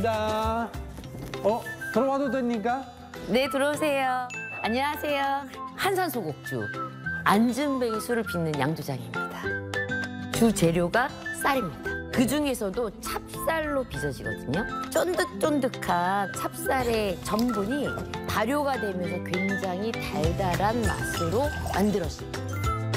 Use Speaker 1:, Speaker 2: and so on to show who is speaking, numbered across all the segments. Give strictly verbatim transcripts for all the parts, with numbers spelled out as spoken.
Speaker 1: 환영합니다. 어, 들어와도 됩니까?
Speaker 2: 네, 들어오세요. 안녕하세요. 한산소곡주 안전뱅이 술을 빚는 양조장입니다. 주 재료가 쌀입니다. 그 중에서도 찹쌀로 빚어지거든요. 쫀득쫀득한 찹쌀의 전분이 발효가 되면서 굉장히 달달한 맛으로 만들어집니다.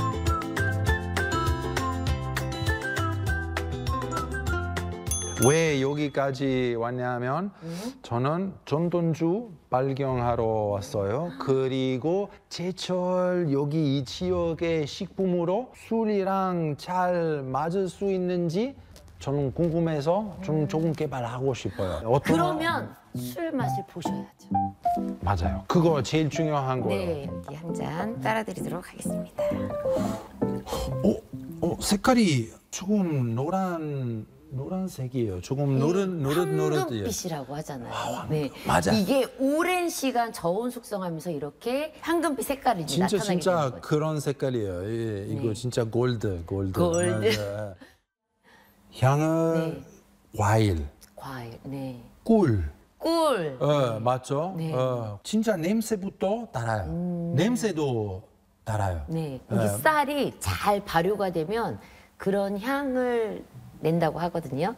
Speaker 1: 왜 여기까지 왔냐면 저는 전돈주 발견하러 왔어요. 그리고 제철 여기 이 지역의 식품으로 술이랑 잘 맞을 수 있는지 저는 궁금해서 좀 조금 개발하고 싶어요. 어떤
Speaker 2: 그러면 술 맛을 보셔야죠.
Speaker 1: 맞아요. 그거 제일 중요한 거예요.
Speaker 2: 네, 여기 한 잔 따라드리도록 하겠습니다.
Speaker 1: 어, 어, 색깔이 조금 노란 노란색이에요. 조금 노릇 노릇 노릇해요.
Speaker 2: 황금빛이라고 하잖아요.
Speaker 1: 아,
Speaker 2: 네,
Speaker 1: 맞아.
Speaker 2: 이게 오랜 시간 저온 숙성하면서 이렇게 황금빛 색깔이 이제
Speaker 1: 진짜
Speaker 2: 나타나게
Speaker 1: 진짜
Speaker 2: 되는 거죠.
Speaker 1: 그런 색깔이에요. 예, 이거
Speaker 2: 네.
Speaker 1: 진짜 골드, 골드.
Speaker 2: 골드.
Speaker 1: 맞아. 향은
Speaker 2: 네.
Speaker 1: 과일,
Speaker 2: 과일, 네.
Speaker 1: 꿀.
Speaker 2: 꿀.
Speaker 1: 어, 맞죠?
Speaker 2: 네.
Speaker 1: 어, 진짜 냄새부터 달아요.
Speaker 2: 음.
Speaker 1: 냄새도 달아요.
Speaker 2: 네,
Speaker 1: 네.
Speaker 2: 이게 쌀이 잘 발효가 되면 그런 향을 낸다고 하거든요.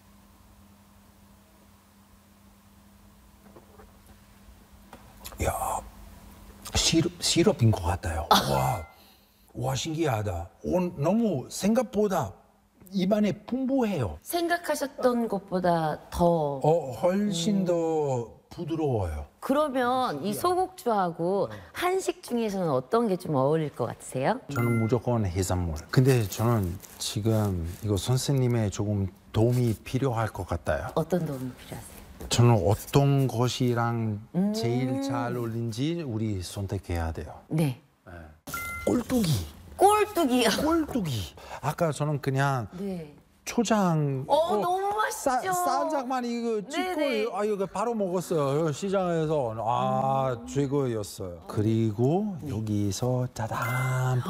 Speaker 1: 야, 시럽, 시럽인 것 같아요. 와, 와 신기하다. 오, 너무 생각보다 입안에 풍부해요.
Speaker 2: 생각하셨던 것보다 더.
Speaker 1: 어, 훨씬 더 부드러워요.
Speaker 2: 그러면 이 소곡주하고 한식 중에서는 어떤 게 좀 어울릴 것 같으세요?
Speaker 1: 저는 무조건 해산물. 근데 저는 지금 이거 선생님의 조금 도움이 필요할 것 같아요.
Speaker 2: 어떤 도움이 필요하세요?
Speaker 1: 저는 어떤 것이랑 제일 잘 어울리는지 우리 선택해야 돼요.
Speaker 2: 네.
Speaker 1: 꼴뚜기.
Speaker 2: 꼴뚜기요.
Speaker 1: 꼴뚜기. 아까 저는 그냥
Speaker 2: 네.
Speaker 1: 초장.
Speaker 2: 어, 너무 맛있죠?
Speaker 1: 살짝만 이거 찍고
Speaker 2: 네네.
Speaker 1: 아 이거 바로 먹었어요. 시장에서 아 최고였어요. 그리고 여기서 짜잔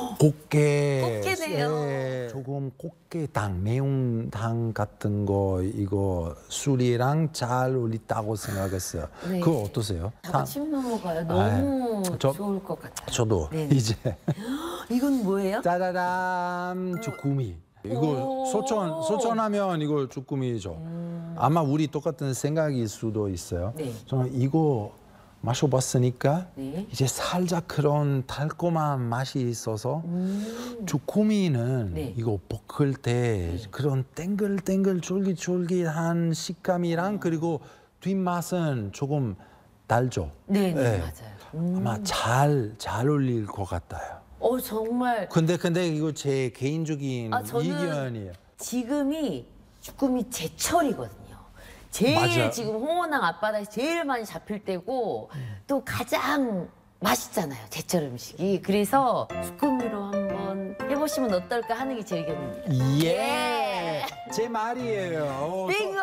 Speaker 1: 꽃게.
Speaker 2: 꽃게네요.
Speaker 1: 예, 조금 꽃게당 매운탕 같은 거 이거 술이랑 잘 어울린다고 생각했어요.
Speaker 2: 네.
Speaker 1: 그거 어떠세요?
Speaker 2: 저도
Speaker 1: 다-
Speaker 2: 침 넘어가요. 너무
Speaker 1: 저-
Speaker 2: 좋을 것 같아요.
Speaker 1: 저도
Speaker 2: 네.
Speaker 1: 이제
Speaker 2: 이건 뭐예요?
Speaker 1: 짜라란 주꾸미. 이거
Speaker 2: 오.
Speaker 1: 소천 소천하면 이거 주꾸미죠. 아마 우리 똑같은 생각일 수도 있어요.
Speaker 2: 네.
Speaker 1: 저는 이거 마셔봤으니까
Speaker 2: 네.
Speaker 1: 이제 살짝 그런 달콤한 맛이 있어서
Speaker 2: 음.
Speaker 1: 주꾸미는
Speaker 2: 네.
Speaker 1: 이거 볶을 때 그런 땡글땡글 쫄깃쫄깃한 식감이랑 그리고 뒷맛은 조금 달죠.
Speaker 2: 네, 네,
Speaker 1: 네.
Speaker 2: 맞아요. 음.
Speaker 1: 아마 잘 잘 어울릴 것 같아요.
Speaker 2: 어, 정말
Speaker 1: 근데 근데 이거 제 개인적인
Speaker 2: 아, 저는
Speaker 1: 의견이에요.
Speaker 2: 지금이 주꾸미 제철이거든요. 제일
Speaker 1: 맞아요.
Speaker 2: 지금 홍원항 앞바다에서 제일 많이 잡힐 때고 또 가장 맛있잖아요. 제철 음식이. 그래서 주꾸미로 한번 해보시면 어떨까 하는 게 제 의견입니다.
Speaker 1: 예, 제 말이에요. 어,
Speaker 2: 빙고!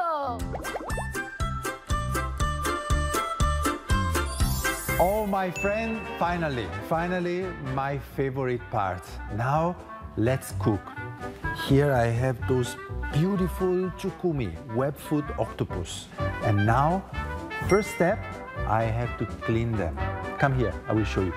Speaker 1: Oh, my friend, finally, finally, my favorite part. Now, let's cook. Here I have those beautiful chukumi, webfoot octopus. And now, first step, I have to clean them. Come here, I will show you.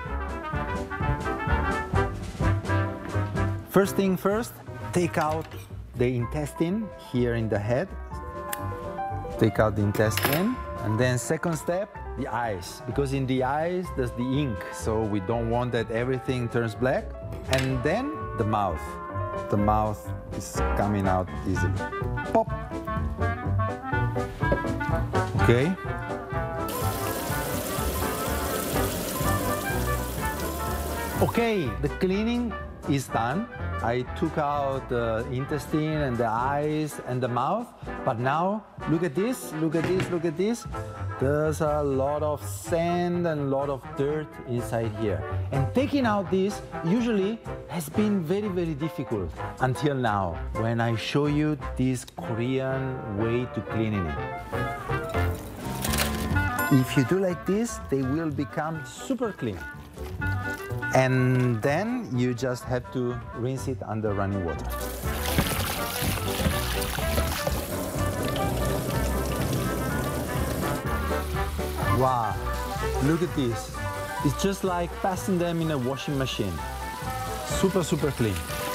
Speaker 1: First thing first, take out the intestine here in the head. Take out the intestine. And then second step, the eyes. Because in the eyes, there's the ink. So we don't want that everything turns black. And then the mouth. The mouth is coming out easily. Pop. Okay. Okay, the cleaning is done. I took out the intestine and the eyes and the mouth. But now, look at this, look at this, look at this. There's a lot of sand and a lot of dirt inside here. And taking out this usually has been very, very difficult until now, when I show you this Korean way to cleaning it. If you do like this, they will become super clean. And then you just have to rinse it under running water. Wow, look at this. It's just like passing them in a washing machine. Super, super clean.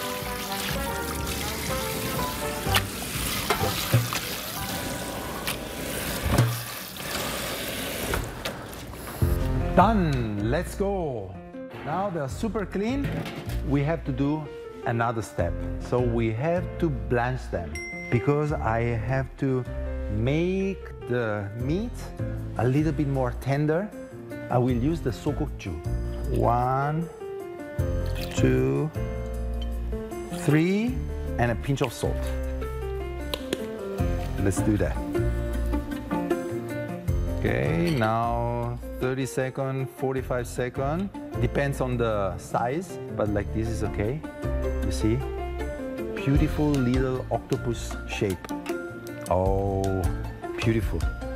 Speaker 1: Done, let's go. Now they're super clean. We have to do another step. So we have to blanch them because I have to make the meat a little bit more tender. I will use the sokokju. One, two, three, and a pinch of salt. Let's do that. Okay, now thirty seconds, forty-five seconds. Depends on the size, but like this is okay. You see? Beautiful little octopus shape. Oh, beautiful.